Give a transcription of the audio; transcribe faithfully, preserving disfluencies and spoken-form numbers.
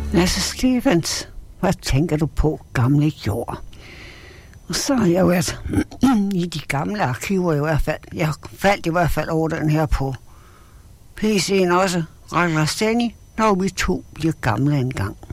Lasse Stefans, hvad tænker du på, gamle jord? Og så har jeg jo været i de gamle arkiver i hvert fald. Jeg faldt i hvert fald over den her på P C'en også. Ragnar Stenny, når vi to bliver gamle engang.